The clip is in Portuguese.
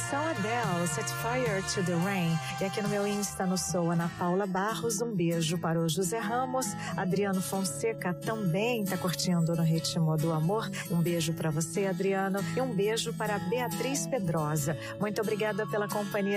canção Adele, Set Fire to the Rain. E aqui no meu Insta, no Sou Ana Paula Barros, um beijo para o José Ramos. Adriano Fonseca também tá curtindo no ritmo do amor. Um beijo para você, Adriano, e um beijo para Beatriz Pedrosa. Muito obrigada pela companhia